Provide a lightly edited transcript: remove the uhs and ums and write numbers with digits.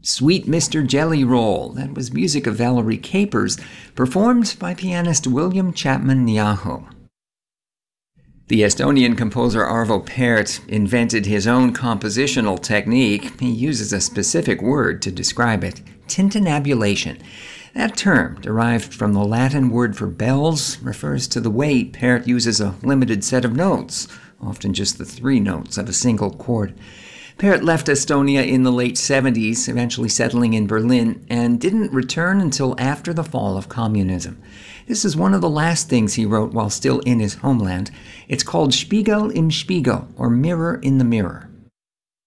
Sweet Mr. Jelly Roll. That was music of Valerie Capers, performed by pianist William Chapman Niaho. The Estonian composer Arvo Pärt invented his own compositional technique. He uses a specific word to describe it: tintinnabulation. That term, derived from the Latin word for bells, refers to the way Pärt uses a limited set of notes, often just the 3 notes of a single chord. Pärt left Estonia in the late 70s, eventually settling in Berlin, and didn't return until after the fall of communism. This is one of the last things he wrote while still in his homeland. It's called Spiegel im Spiegel, or Mirror in the Mirror.